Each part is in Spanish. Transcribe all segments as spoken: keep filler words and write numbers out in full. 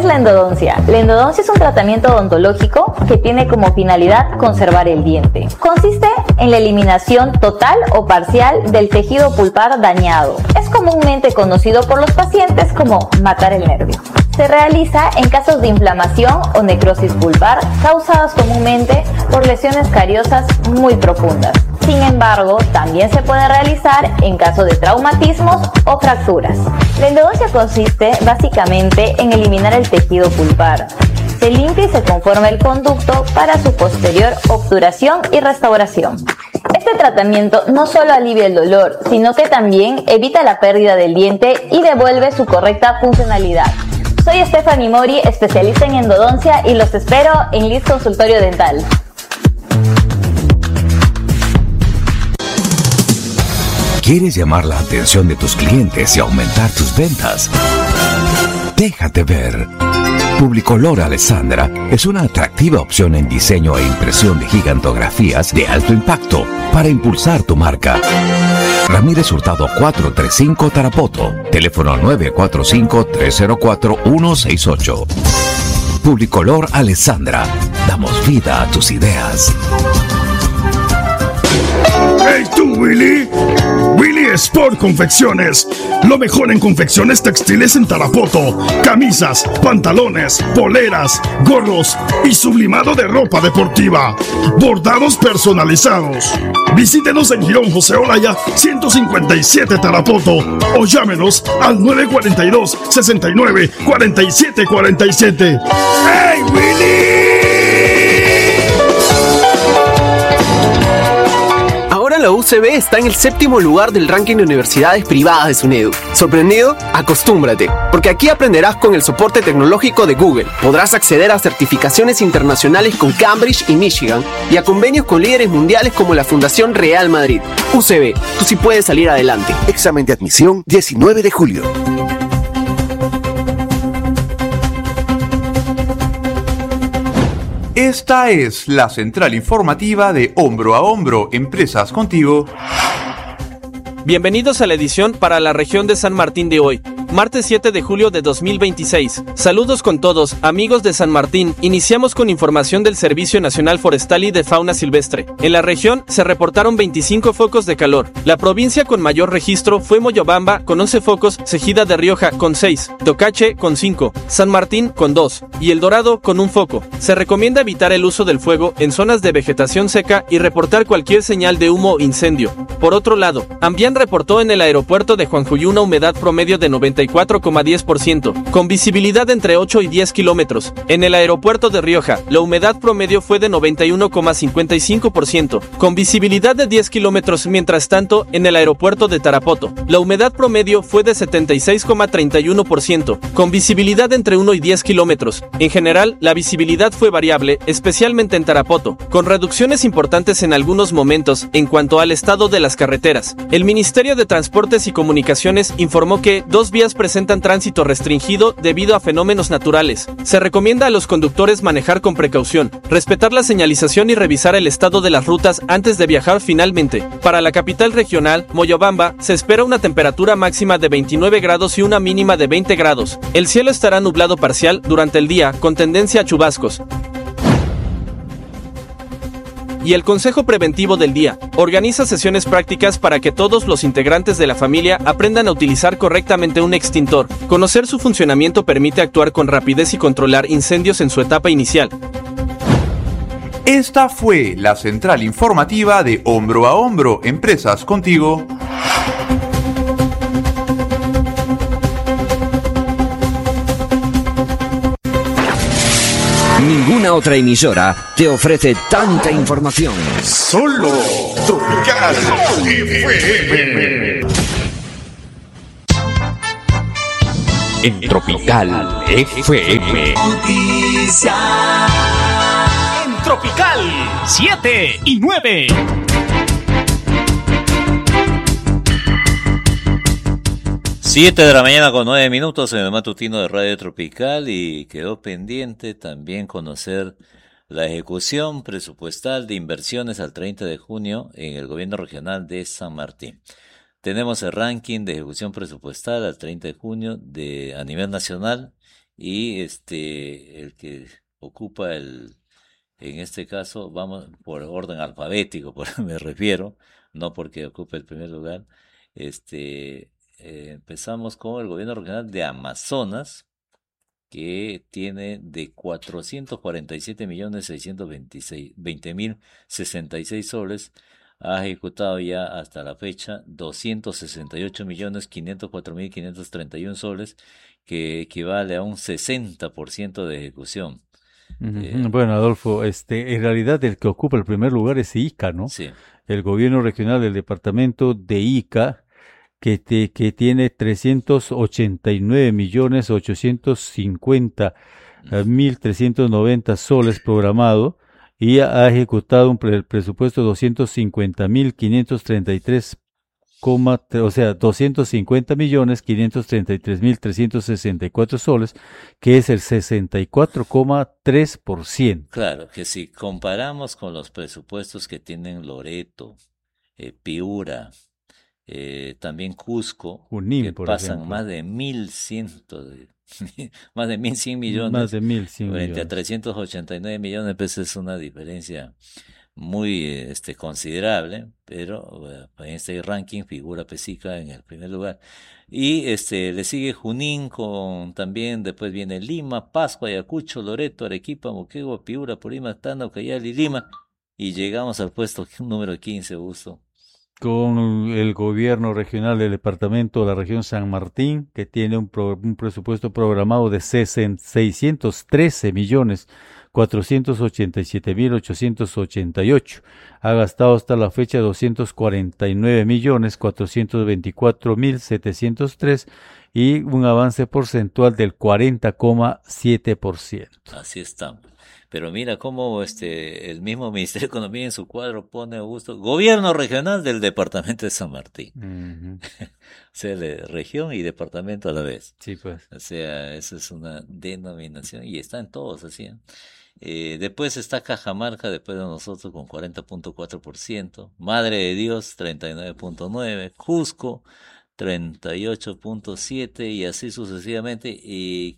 es la endodoncia? La endodoncia es un tratamiento odontológico que tiene como finalidad conservar el diente. Consiste en la eliminación total o parcial del tejido pulpar dañado. Es comúnmente conocido por los pacientes como matar el nervio. Se realiza en casos de inflamación o necrosis pulpar causadas comúnmente por lesiones cariosas muy profundas. Sin embargo, también se puede realizar en caso de traumatismos o fracturas. La endodoncia consiste básicamente en eliminar el tejido pulpar. Se limpia y se conforma el conducto para su posterior obturación y restauración. Este tratamiento no solo alivia el dolor, sino que también evita la pérdida del diente y devuelve su correcta funcionalidad. Soy Stephanie Mori, especialista en endodoncia, y los espero en Liz Consultorio Dental. ¿Quieres llamar la atención de tus clientes y aumentar tus ventas? Déjate ver. Publicolor Alessandra es una atractiva opción en diseño e impresión de gigantografías de alto impacto para impulsar tu marca. Ramírez Hurtado cuatrocientos treinta y cinco Tarapoto. Teléfono nueve cuatro cinco, tres cero cuatro, uno seis ocho. Publicolor Alessandra. Damos vida a tus ideas. ¡Hey tú, Willy! Willy Sport Confecciones. Lo mejor en confecciones textiles en Tarapoto. Camisas, pantalones, poleras, gorros y sublimado de ropa deportiva. Bordados personalizados. Visítenos en Girón José Olaya ciento cincuenta y siete Tarapoto o llámenos al nueve cuatro dos, seis nueve, cuatro siete cuatro siete. ¡Hey, Willy! La U C B está en el séptimo lugar del ranking de universidades privadas de SUNEDU. ¿Sorprendido? Acostúmbrate, porque aquí aprenderás con el soporte tecnológico de Google. Podrás acceder a certificaciones internacionales con Cambridge y Michigan y a convenios con líderes mundiales como la Fundación Real Madrid. U C B, tú sí puedes salir adelante. Examen de admisión diecinueve de julio. Esta es la central informativa de Hombro a Hombro, Empresas Contigo. Bienvenidos a la edición para la región de San Martín de hoy, martes siete de julio de dos mil veintiséis. Saludos con todos, amigos de San Martín. Iniciamos con información del Servicio Nacional Forestal y de Fauna Silvestre. En la región se reportaron veinticinco focos de calor. La provincia con mayor registro fue Moyobamba con once focos, Cejida de Rioja con seis, Tocache con cinco, San Martín con dos y El Dorado con un foco. Se recomienda evitar el uso del fuego en zonas de vegetación seca y reportar cualquier señal de humo o incendio. Por otro lado, Ambián reportó en el aeropuerto de Juanjuy una humedad promedio de noventa y cuatro coma diez por ciento, con visibilidad entre ocho y diez kilómetros. En el aeropuerto de Rioja, la humedad promedio fue de noventa y uno coma cincuenta y cinco por ciento, con visibilidad de diez kilómetros. Mientras tanto, en el aeropuerto de Tarapoto, la humedad promedio fue de setenta y seis coma treinta y uno por ciento, con visibilidad entre uno y diez kilómetros. En general, la visibilidad fue variable, especialmente en Tarapoto, con reducciones importantes en algunos momentos. En cuanto al estado de las carreteras, el Ministerio de Transportes y Comunicaciones informó que dos vías presentan tránsito restringido debido a fenómenos naturales. Se recomienda a los conductores manejar con precaución, respetar la señalización y revisar el estado de las rutas antes de viajar. Finalmente, para la capital regional, Moyobamba, se espera una temperatura máxima de veintinueve grados y una mínima de veinte grados. El cielo estará nublado parcial durante el día, con tendencia a chubascos. Y el Consejo Preventivo del Día organiza sesiones prácticas para que todos los integrantes de la familia aprendan a utilizar correctamente un extintor. Conocer su funcionamiento permite actuar con rapidez y controlar incendios en su etapa inicial. Esta fue la central informativa de Hombro a Hombro, Empresas Contigo. Ninguna otra emisora te ofrece tanta información. Solo Tropical F M. En Tropical F M. Noticias. En Tropical siete y nueve. siete de la mañana con nueve minutos en el matutino de Radio Tropical, y quedó pendiente también conocer la ejecución presupuestal de inversiones al treinta de junio en el gobierno regional de San Martín. Tenemos el ranking de ejecución presupuestal al treinta de junio de, a nivel nacional, y este el que ocupa el, en este caso, vamos por orden alfabético, por me refiero, no porque ocupe el primer lugar. Este eh, empezamos con el gobierno regional de Amazonas, que tiene de cuatrocientos cuarenta y siete millones seiscientos veinte mil sesenta y seis soles, ha ejecutado ya hasta la fecha doscientos sesenta y ocho millones quinientos cuatro mil quinientos treinta y uno soles, que equivale a un sesenta por ciento de ejecución. Uh-huh. Eh, bueno, Adolfo, este, en realidad el que ocupa el primer lugar es Ica, ¿no? Sí. El gobierno regional del departamento de Ica, que, te, que tiene trescientos ochenta y nueve millones ochocientos cincuenta mil trescientos noventa soles programado, y ha ejecutado un pre- presupuesto de doscientos cincuenta mil quinientos treinta y tres, o sea, doscientos cincuenta millones quinientos treinta y tres mil trescientos sesenta y cuatro soles, que es el sesenta y cuatro coma tres por ciento. Claro, que si comparamos con los presupuestos que tienen Loreto, eh, Piura, eh, también Cusco, Junín, que por pasan ejemplo. más de mil cien, más de mil cien millones, más de mil cien frente millones. a trescientos ochenta y nueve millones, pues es una diferencia muy este considerable, pero bueno, en este ranking figura Pesica en el primer lugar, y este le sigue Junín, con también después viene Lima, Pasco, Ayacucho, Loreto, Arequipa, Moquegua, Piura, Purímac, Tacna, Ucayali, Lima, y llegamos al puesto número quince, Augusto. Con el gobierno regional del departamento de la región San Martín, que tiene un, pro, un presupuesto programado de seiscientos trece millones cuatrocientos ochenta y siete mil ochocientos ochenta y ocho. Ha gastado hasta la fecha doscientos cuarenta y nueve millones cuatrocientos veinticuatro mil setecientos tres, y un avance porcentual del cuarenta coma siete por ciento. Así estamos. Pero mira cómo este el mismo Ministerio de Economía en su cuadro pone, Augusto, Gobierno Regional del Departamento de San Martín. Uh-huh. O sea, de región y departamento a la vez. Sí, pues. O sea, esa es una denominación y está en todos así. ¿eh? Eh, después está Cajamarca, después de nosotros, con cuarenta punto cuatro por ciento. Madre de Dios, treinta y nueve punto nueve por ciento. Cusco, treinta y ocho punto siete por ciento, y así sucesivamente. Y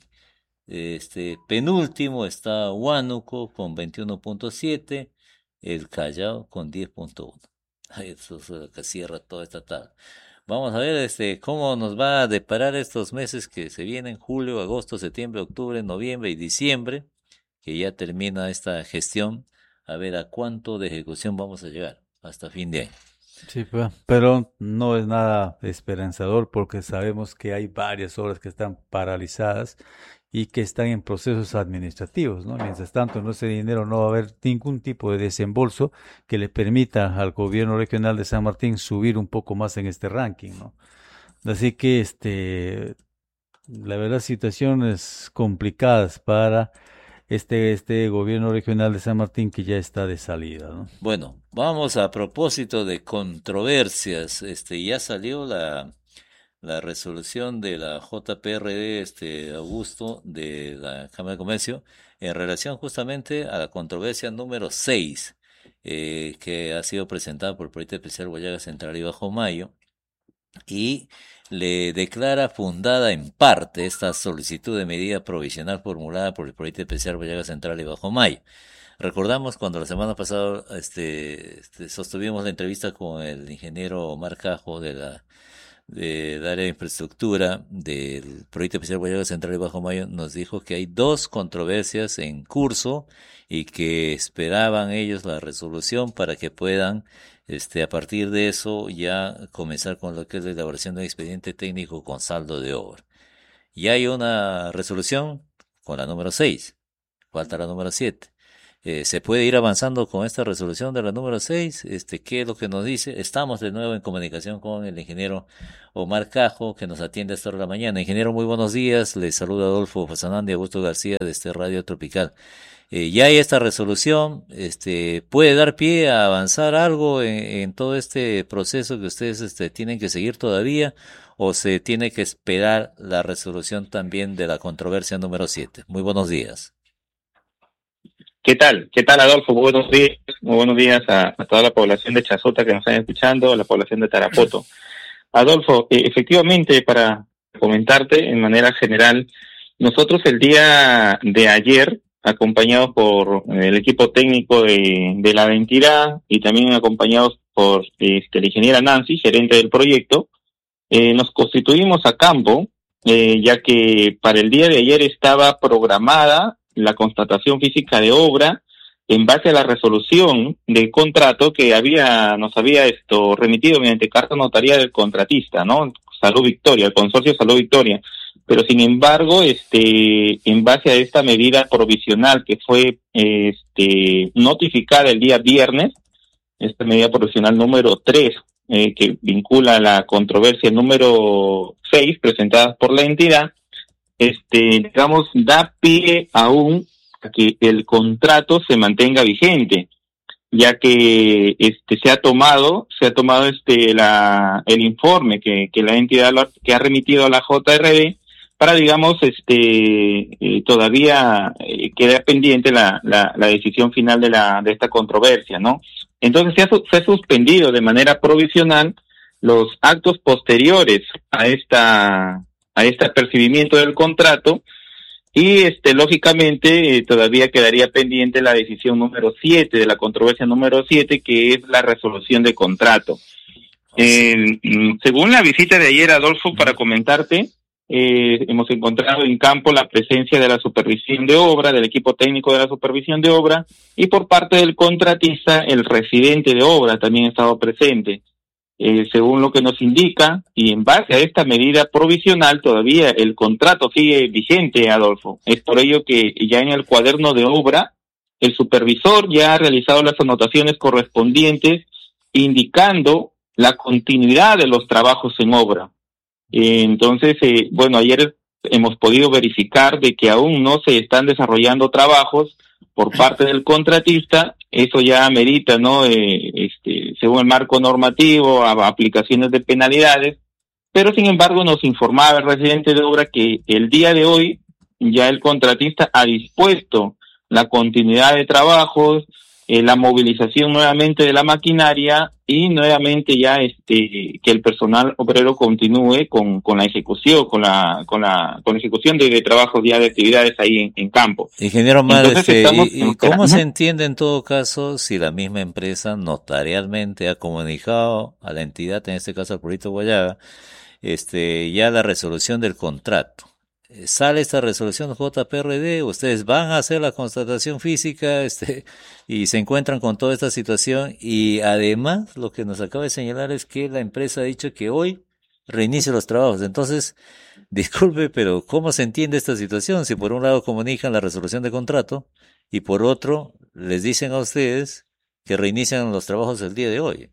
este penúltimo está Huánuco con veintiuno punto siete, el Callao con diez punto uno. Eso es lo que cierra toda esta tabla. Vamos a ver este cómo nos va a deparar estos meses que se vienen: julio, agosto, septiembre, octubre, noviembre y diciembre, que ya termina esta gestión. A ver a cuánto de ejecución vamos a llegar hasta fin de año. Sí, pero no es nada esperanzador, porque sabemos que hay varias obras que están paralizadas y que están en procesos administrativos, ¿no? Mientras tanto, en ese dinero no va a haber ningún tipo de desembolso que le permita al gobierno regional de San Martín subir un poco más en este ranking, ¿no? Así que, este, la verdad, situaciones complicadas para este, este gobierno regional de San Martín, que ya está de salida, ¿no? Bueno, vamos a propósito de controversias. Este, ya salió la... la resolución de la J P R D, este, Augusto, de la Cámara de Comercio, en relación justamente a la controversia número seis, eh, que ha sido presentada por el Proyecto Especial Guayaga Central y Bajo Mayo, y le declara fundada en parte esta solicitud de medida provisional formulada por el Proyecto Especial Guayaga Central y Bajo Mayo. Recordamos cuando la semana pasada este, este, sostuvimos la entrevista con el ingeniero Omar Cajo de la del área de infraestructura del Proyecto Especial Guayaga Central y Bajo Mayo, nos dijo que hay dos controversias en curso y que esperaban ellos la resolución para que puedan, este, a partir de eso, ya comenzar con lo que es la elaboración de un expediente técnico con saldo de obra. Ya hay una resolución con la número seis, falta la número siete. Eh, se puede ir avanzando con esta resolución de la número seis. Este, ¿qué es lo que nos dice? Estamos de nuevo en comunicación con el ingeniero Omar Cajo, que nos atiende a esta hora de la mañana. Ingeniero, muy buenos días. Les saluda Adolfo Fasanandi y Augusto García de este Radio Tropical. Eh, ya hay esta resolución. Este, ¿puede dar pie a avanzar algo en, en todo este proceso que ustedes este, tienen que seguir todavía? ¿O se tiene que esperar la resolución también de la controversia número siete? Muy buenos días. ¿Qué tal? ¿Qué tal, Adolfo? Muy buenos días. Muy buenos días a, a toda la población de Chazota que nos están escuchando, a la población de Tarapoto. Adolfo, eh, efectivamente, para comentarte en manera general, Nosotros el día de ayer, acompañados por el equipo técnico de, de la entidad y también acompañados por este, la ingeniera Nancy, gerente del proyecto, eh, nos constituimos a campo, eh, ya que para el día de ayer estaba programada la constatación física de obra en base a la resolución del contrato que había nos había esto remitido mediante carta notaria del contratista, ¿no? Salud Victoria, el consorcio Salud Victoria. Pero sin embargo, este, en base a esta medida provisional que fue este, notificada el día viernes, esta medida provisional número tres, eh, que vincula la controversia número seis presentada por la entidad, este, digamos, da pie aún a que el contrato se mantenga vigente, ya que este se ha tomado, se ha tomado este la el informe que, que la entidad lo, que ha remitido a la J R D para, digamos, este eh, todavía eh, queda pendiente la, la la decisión final de la de esta controversia, ¿no? Entonces se ha, se ha suspendido de manera provisional los actos posteriores a esta a este apercibimiento del contrato. Y este lógicamente eh, todavía quedaría pendiente la decisión número siete de la controversia número siete, que es la resolución de contrato. Eh, según la visita de ayer, Adolfo, para comentarte, eh, hemos encontrado en campo la presencia de la supervisión de obra, del equipo técnico de la supervisión de obra, y por parte del contratista, el residente de obra también ha estado presente. Eh, según lo que nos indica, y en base a esta medida provisional, todavía el contrato sigue vigente, Adolfo. Es por ello que ya en el cuaderno de obra, el supervisor ya ha realizado las anotaciones correspondientes, indicando la continuidad de los trabajos en obra. Eh, entonces, eh, bueno, ayer hemos podido verificar de que aún no se están desarrollando trabajos por parte del contratista. Eso ya amerita, ¿no? Eh, este, según el marco normativo, a aplicaciones de penalidades, pero sin embargo nos informaba el residente de obra que el día de hoy ya el contratista ha dispuesto la continuidad de trabajos, eh, la movilización nuevamente de la maquinaria y nuevamente ya este que el personal obrero continúe con, con la ejecución, con la con la con la ejecución de, de trabajos ya de actividades ahí en, en campo. Ingeniero Márquez, ¿y, y cómo se entiende en todo caso si la misma empresa notarialmente ha comunicado a la entidad, en este caso al proyecto Guayaga, este ya la resolución del contrato? Sale esta resolución J P R D, ustedes van a hacer la constatación física este y se encuentran con toda esta situación, y además lo que nos acaba de señalar es que la empresa ha dicho que hoy reinicia los trabajos. Entonces, disculpe, pero ¿cómo se entiende esta situación? Si por un lado comunican la resolución de contrato y por otro les dicen a ustedes que reinician los trabajos el día de hoy.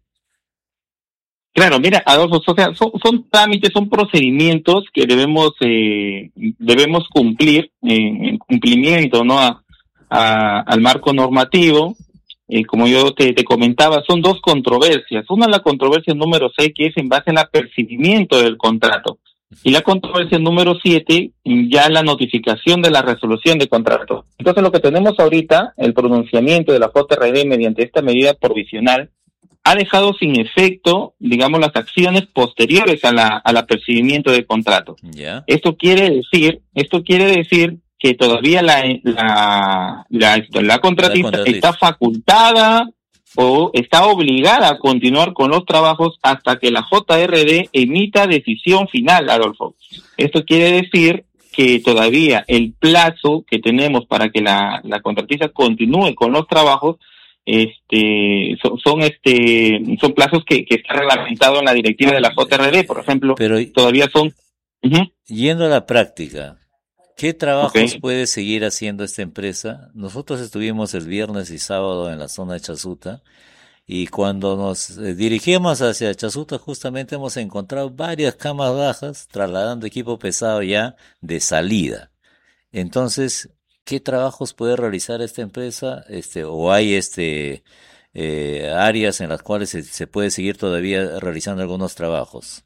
Claro, mira, Adolfo, o sea, son, son trámites, son procedimientos que debemos eh, debemos cumplir en, en cumplimiento, ¿no? A, a, al marco normativo. Eh, como yo te, te comentaba, son dos controversias. Una es la controversia número seis, que es en base al apercibimiento del contrato, y la controversia número siete, ya la notificación de la resolución de contrato. Entonces, lo que tenemos ahorita, el pronunciamiento de la J R D mediante esta medida provisional, ha dejado sin efecto, digamos, las acciones posteriores a la, al apercibimiento del contrato. Yeah. Esto quiere decir, esto quiere decir que todavía la, la, la, la contratista, la contratista está facultada o está obligada a continuar con los trabajos hasta que la J R D emita decisión final, Adolfo. Esto quiere decir que todavía el plazo que tenemos para que la, la contratista continúe con los trabajos este son, son este son plazos que, que está reglamentado en la directiva de la J R D, por ejemplo. Pero todavía son uh-huh. Yendo a la práctica, ¿qué trabajos okay. puede seguir haciendo esta empresa? Nosotros estuvimos el viernes y sábado en la zona de Chasuta, y cuando nos eh, dirigimos hacia Chasuta justamente hemos encontrado varias camas bajas trasladando equipo pesado ya de salida. Entonces, ¿qué trabajos puede realizar esta empresa? Este, o hay este eh, áreas en las cuales se, se puede seguir todavía realizando algunos trabajos.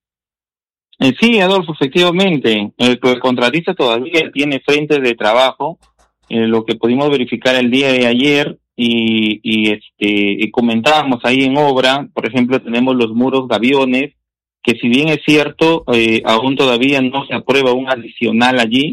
Eh, sí, Adolfo, efectivamente, el, el contratista todavía tiene frentes de trabajo, eh, lo que pudimos verificar el día de ayer, y, y este y comentábamos ahí en obra. Por ejemplo, tenemos los muros gaviones, que si bien es cierto, eh, aún todavía no se aprueba un adicional allí,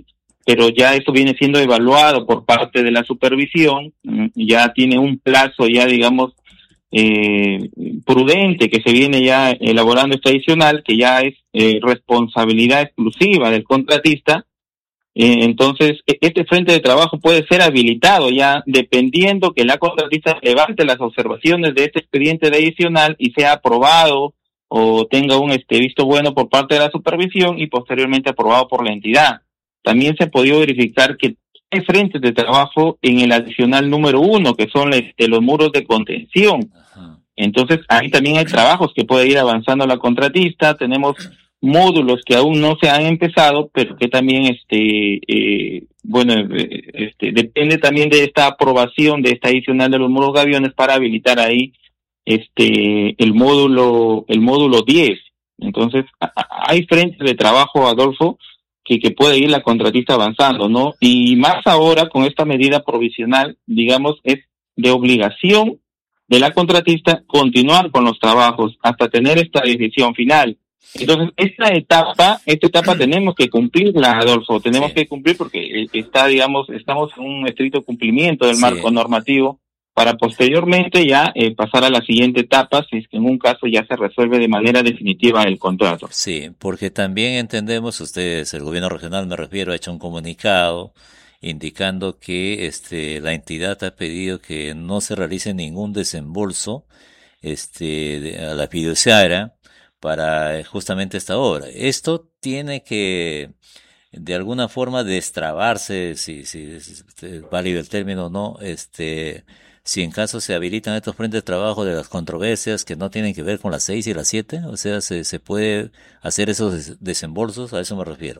pero ya esto viene siendo evaluado por parte de la supervisión, ya tiene un plazo ya, digamos, eh, prudente que se viene ya elaborando este adicional, que ya es eh, responsabilidad exclusiva del contratista. Eh, entonces, este frente de trabajo puede ser habilitado ya dependiendo que la contratista levante las observaciones de este expediente de adicional y sea aprobado o tenga un este visto bueno por parte de la supervisión y posteriormente aprobado por la entidad. También se ha podido verificar que hay frentes de trabajo en el adicional número uno, que son este, los muros de contención. Entonces, ahí también hay trabajos que puede ir avanzando la contratista. Tenemos módulos que aún no se han empezado, pero que también, este, eh, bueno, este, depende también de esta aprobación de esta adicional de los muros gaviones para habilitar ahí, este, el módulo, el módulo diez. Entonces, a, a, hay frentes de trabajo, Adolfo, que, que puede ir la contratista avanzando, ¿no? Y más ahora con esta medida provisional, digamos, es de obligación de la contratista continuar con los trabajos hasta tener esta decisión final. Entonces, esta etapa, esta etapa tenemos que cumplirla, Adolfo, tenemos sí. que cumplir porque está, digamos, estamos en un estricto cumplimiento del sí. marco normativo para posteriormente ya eh, pasar a la siguiente etapa, si es que en un caso ya se resuelve de manera definitiva el contrato. Sí, porque también entendemos, ustedes, el gobierno regional, me refiero, ha hecho un comunicado indicando que este la entidad ha pedido que no se realice ningún desembolso este de, a la fiduciaria para justamente esta obra. Esto tiene que de alguna forma destrabarse, si, si, si es válido el término o no, este, si en caso se habilitan estos frentes de trabajo de las controversias que no tienen que ver con las seis y las siete, o sea, se, se puede hacer esos desembolsos, a eso me refiero.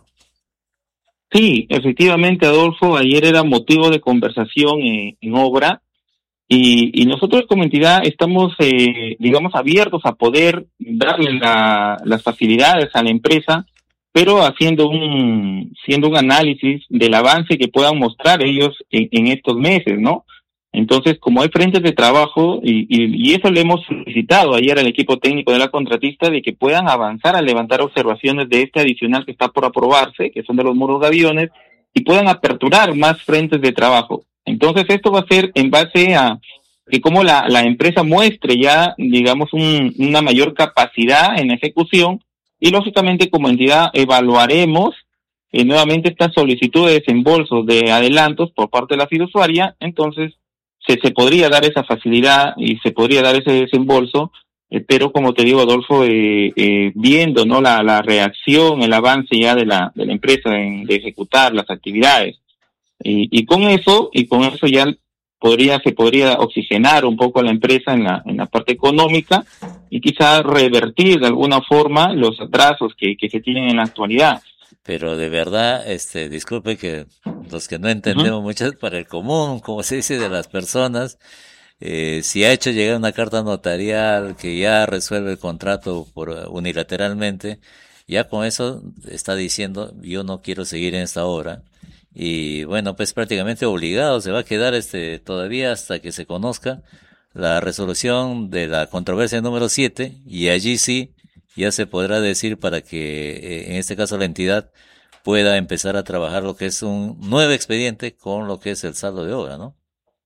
Sí, efectivamente, Adolfo, ayer era motivo de conversación en, en obra. Y, y nosotros como entidad estamos, eh, digamos, abiertos a poder darle la, las facilidades a la empresa, pero haciendo un, haciendo un análisis del avance que puedan mostrar ellos en, en estos meses, ¿no? Entonces, como hay frentes de trabajo, y, y, y eso le hemos solicitado ayer al equipo técnico de la contratista, de que puedan avanzar a levantar observaciones de este adicional que está por aprobarse, que son de los muros gaviones, y puedan aperturar más frentes de trabajo. Entonces, esto va a ser en base a que como la, la empresa muestre ya, digamos, un, una mayor capacidad en ejecución y, lógicamente, como entidad evaluaremos eh, nuevamente esta solicitud de desembolsos de adelantos por parte de la fiduciaria. Entonces, se, se podría dar esa facilidad y se podría dar ese desembolso, eh, pero, como te digo, Adolfo, eh, eh, viendo no la, la reacción, el avance ya de la, de la empresa en de ejecutar las actividades. Y, y con eso, y con eso ya podría, se podría oxigenar un poco a la empresa en la, en la parte económica y quizá revertir de alguna forma los atrasos que, que se tienen en la actualidad. Pero de verdad, este, disculpe que los que no entendemos uh-huh. mucho para el común, como se dice de las personas, eh, si ha hecho llegar una carta notarial que ya resuelve el contrato por unilateralmente, ya con eso está diciendo yo no quiero seguir en esta obra. Y bueno, pues prácticamente obligado se va a quedar este todavía hasta que se conozca la resolución de la controversia número siete, y allí sí ya se podrá decir para que eh, en este caso la entidad pueda empezar a trabajar lo que es un nuevo expediente con lo que es el saldo de obra, ¿no?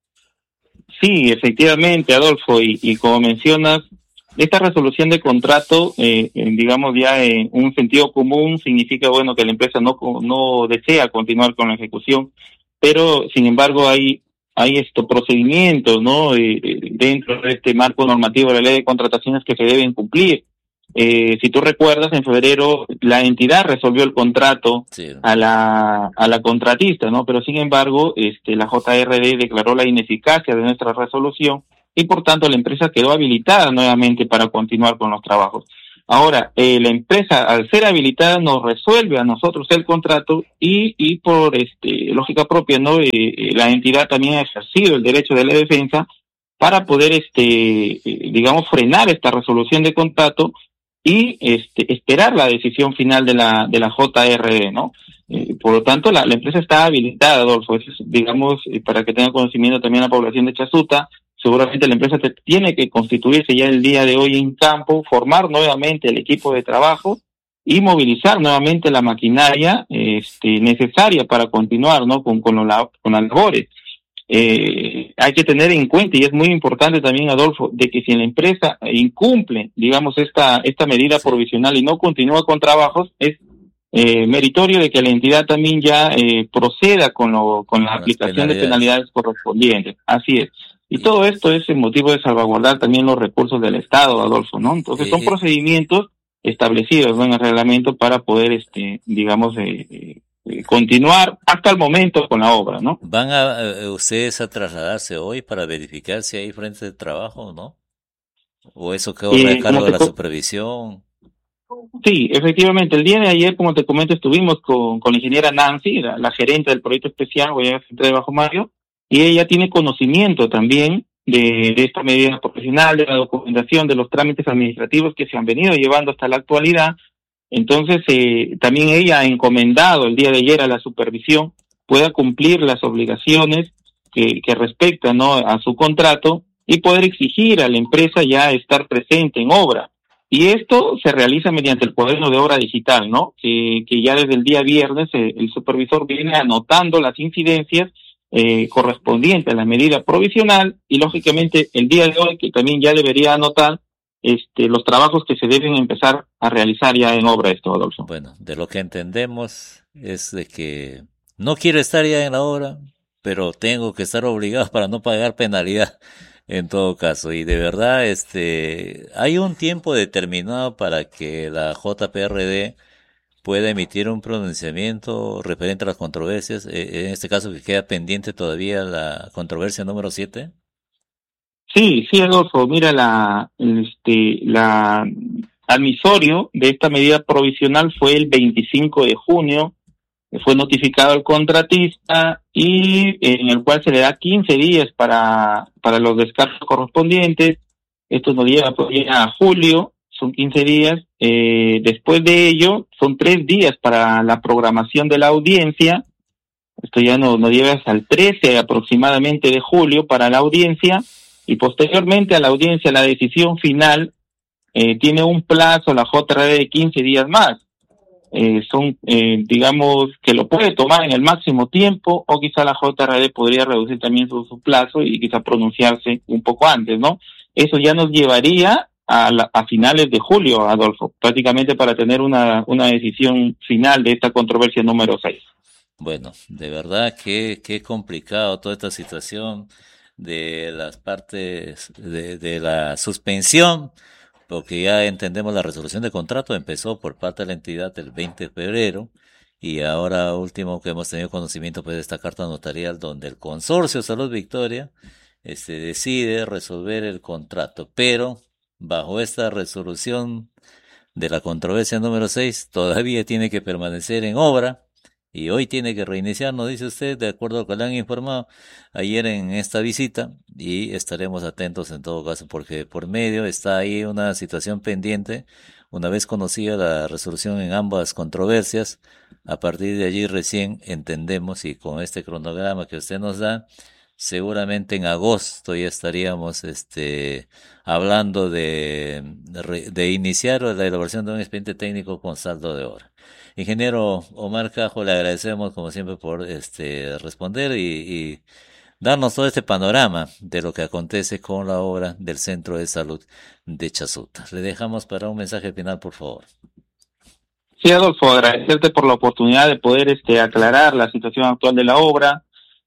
Sí, efectivamente, Adolfo, y, y como mencionas, esta resolución de contrato, eh, digamos ya en un sentido común, significa, bueno, que la empresa no no desea continuar con la ejecución, pero sin embargo hay hay estos procedimientos, ¿no? Eh, dentro de este marco normativo de la ley de contrataciones que se deben cumplir. Eh, si tú recuerdas, en febrero la entidad resolvió el contrato sí. a la a la contratista, ¿no? Pero sin embargo, este la J R D declaró la ineficacia de nuestra resolución y por tanto la empresa quedó habilitada nuevamente para continuar con los trabajos. Ahora, eh, la empresa, al ser habilitada, nos resuelve a nosotros el contrato y y por este lógica propia, ¿no? Eh, eh, la entidad también ha ejercido el derecho de la defensa para poder, este eh, digamos, frenar esta resolución de contrato y este esperar la decisión final de la de la J R D, ¿no? Eh, por lo tanto, la, la empresa está habilitada, Adolfo. Eso es, digamos, eh, para que tenga conocimiento también la población de Chasuta. Seguramente la empresa te, tiene que constituirse ya el día de hoy en campo, formar nuevamente el equipo de trabajo y movilizar nuevamente la maquinaria este, necesaria para continuar, ¿no? con, con, lo, con las labores. Eh, hay que tener en cuenta, y es muy importante también, Adolfo, de que si la empresa incumple, digamos, esta esta medida provisional y no continúa con trabajos, es eh, meritorio de que la entidad también ya eh, proceda con lo con la aplicación de penalidades correspondientes. Así es. Y todo esto es el motivo de salvaguardar también los recursos del Estado, Adolfo, ¿no? Entonces son procedimientos establecidos, ¿no?, en el reglamento para poder, este, digamos, eh, eh, continuar hasta el momento con la obra, ¿no? ¿Van a eh, ustedes a trasladarse hoy para verificar si hay frente de trabajo, no? ¿O eso quedó Eh, a cargo de la co- supervisión? Sí, efectivamente, el día de ayer, como te comento, estuvimos con, con la ingeniera Nancy, la, la gerente del proyecto especial, voy a de Bajo Mayo, y ella tiene conocimiento también de, de esta medida profesional, de la documentación, de los trámites administrativos que se han venido llevando hasta la actualidad. Entonces, eh, también ella ha encomendado el día de ayer a la supervisión pueda cumplir las obligaciones que, que respectan, ¿no?, a su contrato y poder exigir a la empresa ya estar presente en obra. Y esto se realiza mediante el cuaderno de obra digital, ¿no? Que, que ya desde el día viernes eh, el supervisor viene anotando las incidencias eh, correspondientes a la medida provisional y, lógicamente, el día de hoy que también ya debería anotar este los trabajos que se deben empezar a realizar ya en obra, esto, Adolfo. Bueno, de lo que entendemos es de que no quiero estar ya en la obra, pero tengo que estar obligado para no pagar penalidad en todo caso. Y de verdad, este, hay un tiempo determinado para que la J P R D pueda emitir un pronunciamiento referente a las controversias, eh, en este caso que queda pendiente todavía la controversia número siete. Sí, sí, Adolfo, mira, la, este, la admisorio de esta medida provisional fue el veinticinco de junio, fue notificado al contratista y en el cual se le da quince días para, para los descargos correspondientes. Esto nos lleva pues, ya a julio, son quince días. Eh, después de ello, son tres días para la programación de la audiencia. Esto ya nos, nos lleva hasta el trece aproximadamente de julio para la audiencia. Y posteriormente a la audiencia, la decisión final eh, tiene un plazo, la J R D, de quince días más. Eh, son, eh, digamos, que lo puede tomar en el máximo tiempo, o quizá la J R D podría reducir también su, su plazo y quizá pronunciarse un poco antes, ¿no? Eso ya nos llevaría a, la, a finales de julio, Adolfo, prácticamente para tener una, una decisión final de esta controversia número seis. Bueno, de verdad que, que complicado toda esta situación de las partes de, de la suspensión, porque ya entendemos la resolución de contrato empezó por parte de la entidad el veinte de febrero y ahora último que hemos tenido conocimiento pues de esta carta notarial donde el Consorcio Salud Victoria este decide resolver el contrato, pero bajo esta resolución de la controversia número seis todavía tiene que permanecer en obra. Y hoy tiene que reiniciar, nos dice usted, de acuerdo a lo que le han informado ayer en esta visita, y estaremos atentos en todo caso, porque por medio está ahí una situación pendiente. Una vez conocida la resolución en ambas controversias, a partir de allí recién entendemos, y con este cronograma que usted nos da, seguramente en agosto ya estaríamos este hablando de, de, de iniciar la elaboración de un expediente técnico con saldo de obra. Ingeniero Omar Cajo, le agradecemos como siempre por este responder y, y darnos todo este panorama de lo que acontece con la obra del Centro de Salud de Chasuta. Le dejamos para un mensaje final, por favor. Sí, Adolfo, agradecerte por la oportunidad de poder este aclarar la situación actual de la obra.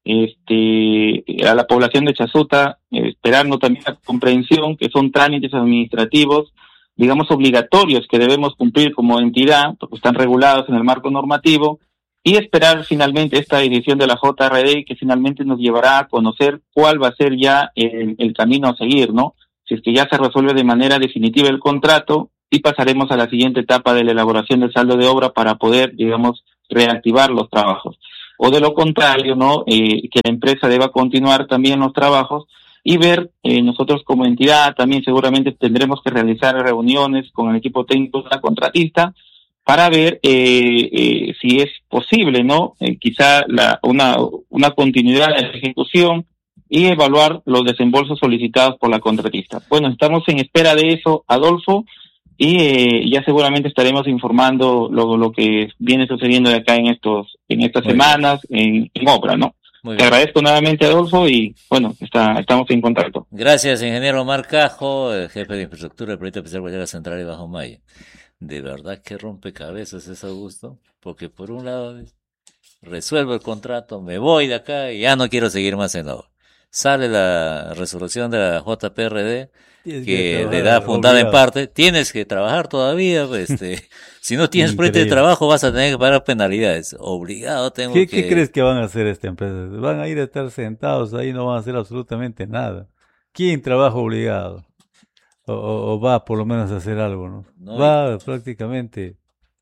Este, a la población de Chasuta, eh, esperando también la comprensión que son trámites administrativos, digamos, obligatorios que debemos cumplir como entidad, porque están regulados en el marco normativo, y esperar finalmente esta decisión de la J R D que finalmente nos llevará a conocer cuál va a ser ya el, el camino a seguir, ¿no? Si es que ya se resuelve de manera definitiva el contrato y pasaremos a la siguiente etapa de la elaboración del saldo de obra para poder, digamos, reactivar los trabajos. O de lo contrario, ¿no? Eh, que la empresa deba continuar también los trabajos y ver, eh, nosotros como entidad también seguramente tendremos que realizar reuniones con el equipo técnico de la contratista para ver eh, eh, si es posible, ¿no? Eh, quizá la, una, una continuidad de la ejecución y evaluar los desembolsos solicitados por la contratista. Bueno, estamos en espera de eso, Adolfo, y eh, ya seguramente estaremos informando lo, lo que viene sucediendo de acá en estos en estas Muy semanas en, en obra, ¿no? Muy Te bien. agradezco nuevamente, Adolfo, y bueno, está, estamos en contacto. Gracias, ingeniero Omar Cajo, el jefe de infraestructura del proyecto especial Guayara Central y Bajo Maya. De verdad que rompecabezas es Augusto, porque por un lado resuelvo el contrato, me voy de acá y ya no quiero seguir más en la obra. Sale la resolución de la J P R D que, que le da fundada obligado. En parte, tienes que trabajar todavía, pues, este, si no tienes proyecto de trabajo vas a tener que pagar penalidades, obligado tengo ¿Qué, que... ¿Qué crees que van a hacer esta empresa? Van a ir a estar sentados ahí, no van a hacer absolutamente nada. ¿Quién trabaja obligado? O, o, o va por lo menos a hacer algo, ¿no? no va y... prácticamente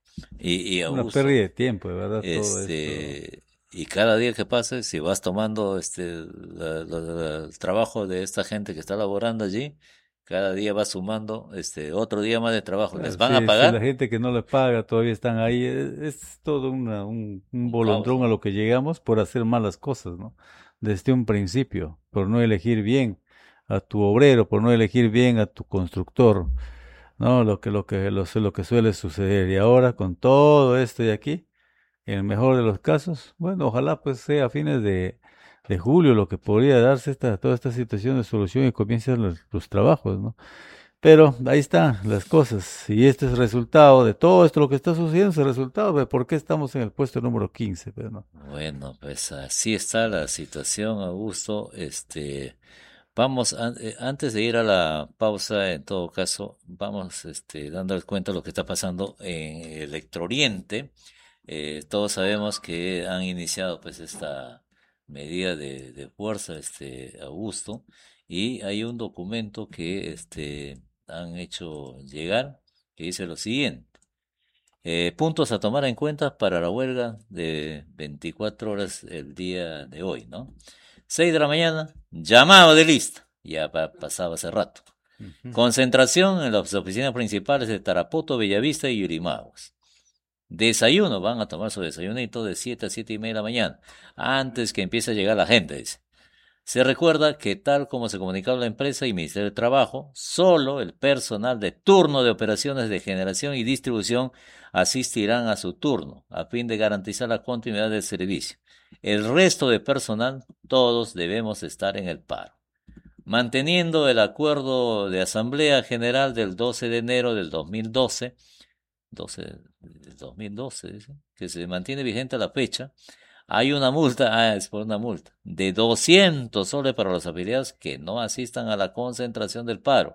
y, y una pérdida de tiempo, de verdad, este... todo esto. Y cada día que pase, si vas tomando este la, la, la, el trabajo de esta gente que está laborando allí, cada día va sumando este otro día más de trabajo. ¿Les van sí, a pagar? Si la gente que no les paga todavía están ahí, es, es todo una, un, un bolondrón Causa. A lo que llegamos por hacer malas cosas, ¿no? Desde un principio, por no elegir bien a tu obrero, por no elegir bien a tu constructor, ¿no? Lo que, lo que, lo, lo que suele suceder. Y ahora con todo esto de aquí, en el mejor de los casos, bueno, ojalá pues sea a fines de, de julio lo que podría darse esta, toda esta situación de solución y comiencen los, los trabajos, ¿no? Pero ahí están las cosas, y este es el resultado de todo esto, lo que está sucediendo es el resultado de por qué estamos en el puesto número quince, pero no. Bueno, pues así está la situación, Augusto. Este, vamos, an, eh, antes de ir a la pausa, en todo caso, vamos este, dándoles cuenta de lo que está pasando en Electrooriente. Eh, todos sabemos que han iniciado pues esta medida de, de fuerza, este Augusto, y hay un documento que este han hecho llegar que dice lo siguiente: eh, puntos a tomar en cuenta para la huelga de veinticuatro horas el día de hoy, ¿no? seis de la mañana, llamado de lista, ya pa pasaba hace rato. Uh-huh. Concentración en las oficinas principales de Tarapoto, Bellavista y Yurimaguas. Desayuno, van a tomar su desayunito de siete a siete y media de la mañana, antes que empiece a llegar la gente, dice. Se recuerda que tal como se comunicaba la empresa y Ministerio de Trabajo, solo el personal de turno de operaciones de generación y distribución asistirán a su turno, a fin de garantizar la continuidad del servicio. El resto de personal, todos debemos estar en el paro. Manteniendo el acuerdo de Asamblea General del doce de enero del dos mil doce, doce, dos mil doce, ¿sí? Que se mantiene vigente a la fecha, hay una multa, ah, es por una multa, de doscientos soles para los afiliados que no asistan a la concentración del paro.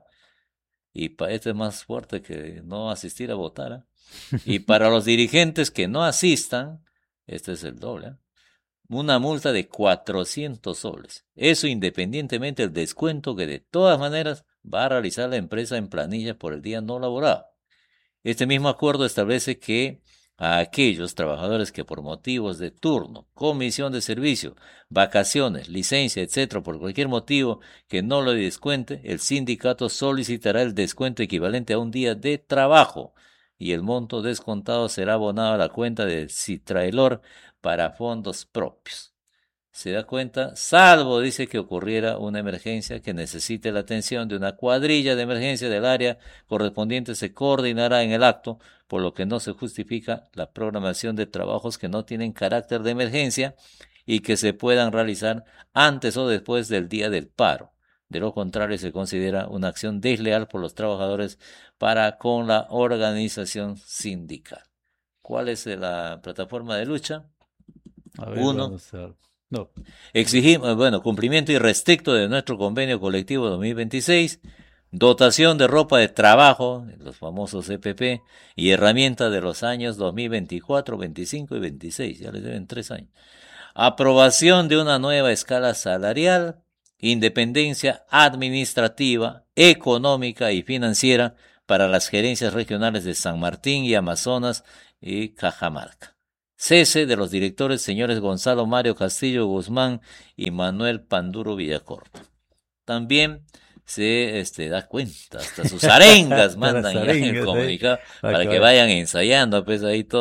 Y para este es más fuerte que no asistir a votar, ¿eh? Y para los dirigentes que no asistan, este es el doble, ¿eh? Una multa de cuatrocientos soles. Eso independientemente del descuento que de todas maneras va a realizar la empresa en planilla por el día no laborado. Este mismo acuerdo establece que a aquellos trabajadores que por motivos de turno, comisión de servicio, vacaciones, licencia, etcétera, por cualquier motivo que no lo descuente, el sindicato solicitará el descuento equivalente a un día de trabajo y el monto descontado será abonado a la cuenta de Citraelor para fondos propios. Se da cuenta, salvo, dice, que ocurriera una emergencia que necesite la atención de una cuadrilla de emergencia del área correspondiente, se coordinará en el acto, por lo que no se justifica la programación de trabajos que no tienen carácter de emergencia y que se puedan realizar antes o después del día del paro. De lo contrario, se considera una acción desleal por los trabajadores para con la organización sindical. ¿Cuál es la plataforma de lucha? A ver, Uno. Vamos a... No. Exigimos, bueno, cumplimiento irrestricto de nuestro convenio colectivo dos mil veintiséis, dotación de ropa de trabajo, los famosos E P P, y herramientas de los años dos mil veinticuatro, veinticinco y veintiséis, ya les deben tres años. Aprobación de una nueva escala salarial, independencia administrativa, económica y financiera para las gerencias regionales de San Martín y Amazonas y Cajamarca. Cese de los directores señores Gonzalo Mario Castillo Guzmán y Manuel Panduro Villacorta. También se este, da cuenta, hasta sus arengas mandan ya en el comunicado, para, para que, que vayan ensayando, pues ahí todo.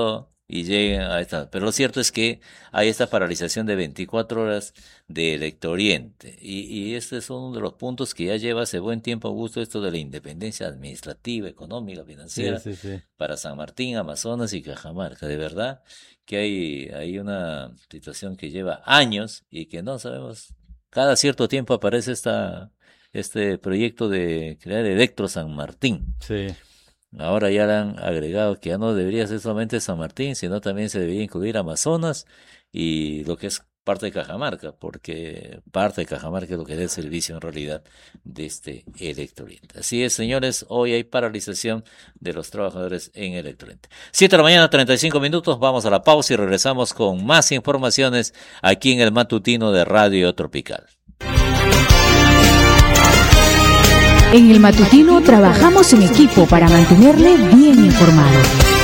y lleguen a esta. Pero lo cierto es que hay esta paralización de veinticuatro horas de Electrooriente. Y, y este es uno de los puntos que ya lleva hace buen tiempo, Augusto, esto de la independencia administrativa, económica, financiera, sí, sí, sí. para San Martín, Amazonas y Cajamarca. De verdad que hay, hay una situación que lleva años y que no sabemos. Cada cierto tiempo aparece esta, este proyecto de crear Electro San Martín. Sí. Ahora ya le han agregado que ya no debería ser solamente San Martín, sino también se debería incluir Amazonas y lo que es parte de Cajamarca, porque parte de Cajamarca es lo que da el servicio en realidad de este Electrooriente. Así es, señores, hoy hay paralización de los trabajadores en Electrooriente. siete de la mañana, treinta y cinco minutos, vamos a la pausa y regresamos con más informaciones aquí en el matutino de Radio Tropical. En el matutino trabajamos en equipo para mantenerle bien informado.